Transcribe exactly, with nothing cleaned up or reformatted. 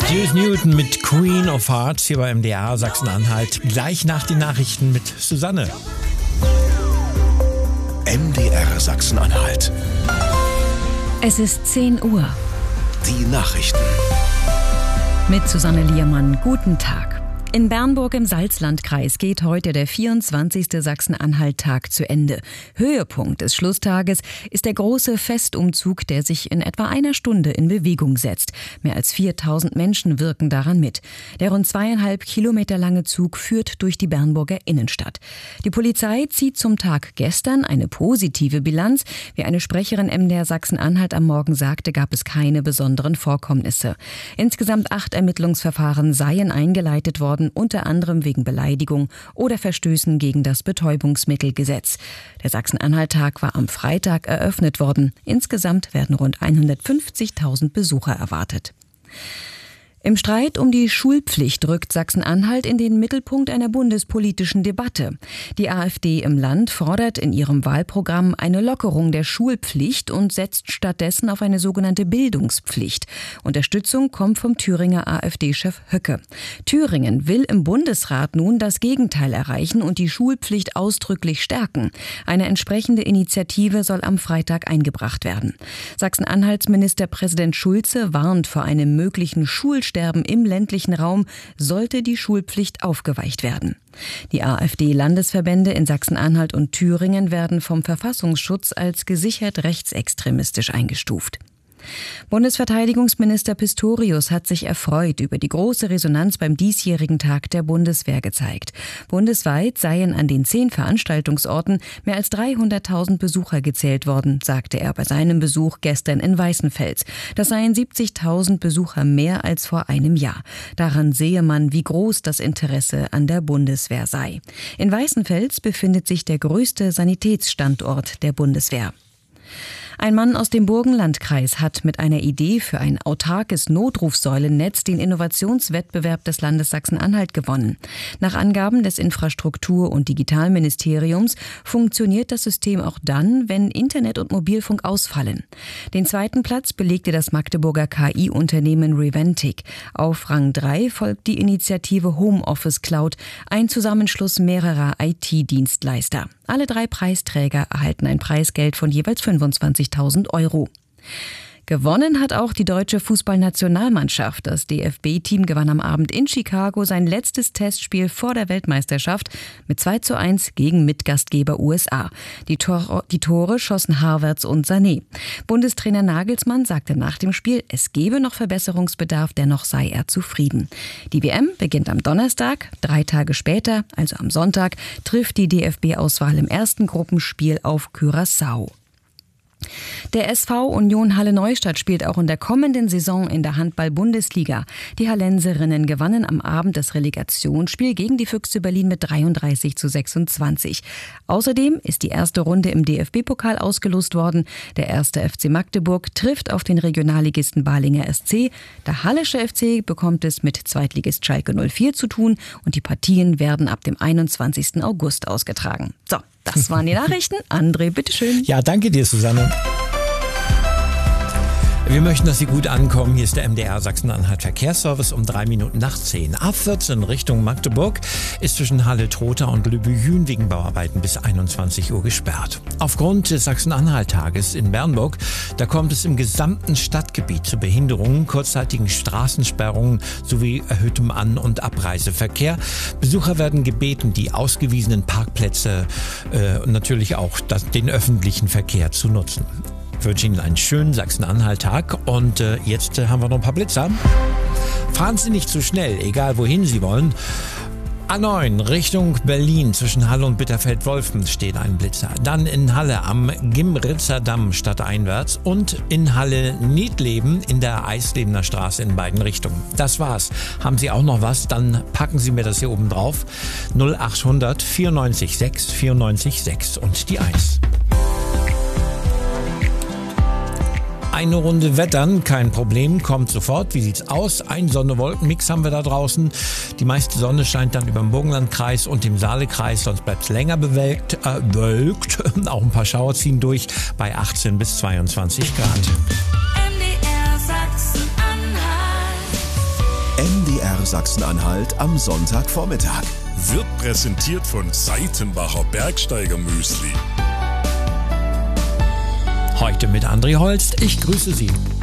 Juice Newton mit Queen of Hearts hier bei M D R Sachsen-Anhalt. Gleich nach den Nachrichten mit Susanne. M D R Sachsen-Anhalt. Es ist zehn Uhr. Die Nachrichten. Mit Susanne Liermann. Guten Tag. In Bernburg im Salzlandkreis geht heute der vierundzwanzigste Sachsen-Anhalt-Tag zu Ende. Höhepunkt des Schlusstages ist der große Festumzug, der sich in etwa einer Stunde in Bewegung setzt. Mehr als viertausend Menschen wirken daran mit. Der rund zweieinhalb Kilometer lange Zug führt durch die Bernburger Innenstadt. Die Polizei zieht zum Tag gestern eine positive Bilanz. Wie eine Sprecherin M D R Sachsen-Anhalt am Morgen sagte, gab es keine besonderen Vorkommnisse. Insgesamt acht Ermittlungsverfahren seien eingeleitet worden, unter anderem wegen Beleidigung oder Verstößen gegen das Betäubungsmittelgesetz. Der Sachsen-Anhalt-Tag war am Freitag eröffnet worden. Insgesamt werden rund hundertfünfzigtausend Besucher erwartet. Im Streit um die Schulpflicht rückt Sachsen-Anhalt in den Mittelpunkt einer bundespolitischen Debatte. Die AfD im Land fordert in ihrem Wahlprogramm eine Lockerung der Schulpflicht und setzt stattdessen auf eine sogenannte Bildungspflicht. Unterstützung kommt vom Thüringer AfD-Chef Höcke. Thüringen will im Bundesrat nun das Gegenteil erreichen und die Schulpflicht ausdrücklich stärken. Eine entsprechende Initiative soll am Freitag eingebracht werden. Sachsen-Anhalts Ministerpräsident Schulze warnt vor einem möglichen Schulsterben im ländlichen Raum, sollte die Schulpflicht aufgeweicht werden. Die AfD-Landesverbände in Sachsen-Anhalt und Thüringen werden vom Verfassungsschutz als gesichert rechtsextremistisch eingestuft. Bundesverteidigungsminister Pistorius hat sich erfreut über die große Resonanz beim diesjährigen Tag der Bundeswehr gezeigt. Bundesweit seien an den zehn Veranstaltungsorten mehr als dreihunderttausend Besucher gezählt worden, sagte er bei seinem Besuch gestern in Weißenfels. Das seien siebzigtausend Besucher mehr als vor einem Jahr. Daran sehe man, wie groß das Interesse an der Bundeswehr sei. In Weißenfels befindet sich der größte Sanitätsstandort der Bundeswehr. Ein Mann aus dem Burgenlandkreis hat mit einer Idee für ein autarkes Notrufsäulennetz den Innovationswettbewerb des Landes Sachsen-Anhalt gewonnen. Nach Angaben des Infrastruktur- und Digitalministeriums funktioniert das System auch dann, wenn Internet und Mobilfunk ausfallen. Den zweiten Platz belegte das Magdeburger K I-Unternehmen Reventic. Auf Rang drei folgt die Initiative Homeoffice Cloud, ein Zusammenschluss mehrerer I T-Dienstleister. Alle drei Preisträger erhalten ein Preisgeld von jeweils fünfundzwanzigtausend Euro. Gewonnen hat auch die deutsche Fußballnationalmannschaft. Das D F B-Team gewann am Abend in Chicago sein letztes Testspiel vor der Weltmeisterschaft mit zwei zu eins gegen Mitgastgeber U S A. Die, Tor- die Tore schossen Havertz und Sané. Bundestrainer Nagelsmann sagte nach dem Spiel, es gebe noch Verbesserungsbedarf, dennoch sei er zufrieden. Die W M beginnt am Donnerstag. Drei Tage später, also am Sonntag, trifft die D F B-Auswahl im ersten Gruppenspiel auf Curaçao. Der S V Union Halle Neustadt spielt auch in der kommenden Saison in der Handball-Bundesliga. Die Hallenserinnen gewannen am Abend das Relegationsspiel gegen die Füchse Berlin mit dreiunddreißig zu sechsundzwanzig. Außerdem ist die erste Runde im D F B-Pokal ausgelost worden. Der erste F C Magdeburg trifft auf den Regionalligisten Balinger S C. Der Hallische F C bekommt es mit Zweitligist Schalke null vier zu tun und die Partien werden ab dem einundzwanzigsten August ausgetragen. So. Das waren die Nachrichten. André, bitteschön. Ja, danke dir, Susanne. Wir möchten, dass Sie gut ankommen. Hier ist der M D R Sachsen-Anhalt Verkehrsservice um drei Minuten nach zehn. A vierzehn Richtung Magdeburg ist zwischen Halle-Trotha und Lübbe-Jühn wegen Bauarbeiten bis einundzwanzig Uhr gesperrt. Aufgrund des Sachsen-Anhalt-Tages in Bernburg, da kommt es im gesamten Stadtgebiet zu Behinderungen, kurzzeitigen Straßensperrungen sowie erhöhtem An- und Abreiseverkehr. Besucher werden gebeten, die ausgewiesenen Parkplätze äh, und natürlich auch das, den öffentlichen Verkehr zu nutzen. Ich wünsche Ihnen einen schönen Sachsen-Anhalt-Tag und äh, jetzt äh, haben wir noch ein paar Blitzer. Fahren Sie nicht zu schnell, egal wohin Sie wollen. A neun Richtung Berlin zwischen Halle und Bitterfeld-Wolfen steht ein Blitzer. Dann in Halle am Gimritzer Damm stadteinwärts und in Halle Niedleben in der Eislebener Straße in beiden Richtungen. Das war's. Haben Sie auch noch was? Dann packen Sie mir das hier oben drauf. null achthundert vierundneunzig sechs vierundneunzig sechs und die eins. Eine Runde Wettern, kein Problem, kommt sofort. Wie sieht's aus? Ein Sonne-Wolken-Mix haben wir da draußen. Die meiste Sonne scheint dann über dem Burgenlandkreis und dem Saalekreis, sonst bleibt es länger bewölkt. Äh, bewölkt. Auch ein paar Schauer ziehen durch bei achtzehn bis zweiundzwanzig Grad. M D R Sachsen-Anhalt M D R Sachsen-Anhalt am Sonntagvormittag. Wird präsentiert von Seitenbacher Bergsteiger Müsli. Heute mit André Holst. Ich grüße Sie.